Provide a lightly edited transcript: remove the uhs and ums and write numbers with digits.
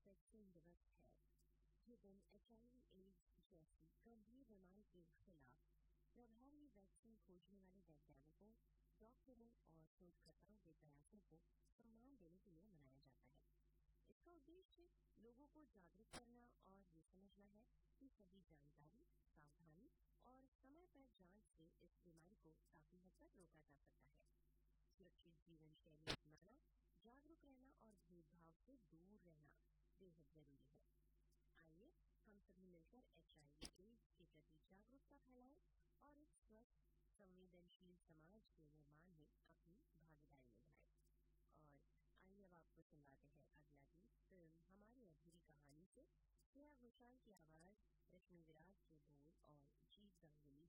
Vaccine दिवस है। ये दिन HIV एड्स जैसी गंभीर बीमारी के खिलाफ प्रभावी वैक्सीन खोजने वाले वैज्ञानिकों, डॉक्टरों और शोधकर्ताओं के प्रयासों को सम्मान देने के लिए मनाया जाता है। इसका उद्देश्य लोगों को जागरूक करना और ये समझना है कि सही जानकारी, सावधानी और समय पर जांच से इस बीमारी को काफी हद तक रोका जा सकता है। सुरक्षित जीवन शैली अपनाना, जागरूक रहना और भेदभाव से दूर रहना बेहद जरूरी है। आइए हम सभी मिलकर HIV एड्स के प्रति जागरूकता फैलाएं और एक स्वस्थ, संवेदनशील समाज के निर्माण में अपनी भागीदारी निभाएं। और आइए अब आपको सुनवाते हैं अगला गीत फिल्म हमारी अधूरी कहानी से। श्रेया घोषाल की आवाज, रश्मि विराज के बोल और जीत गंगुली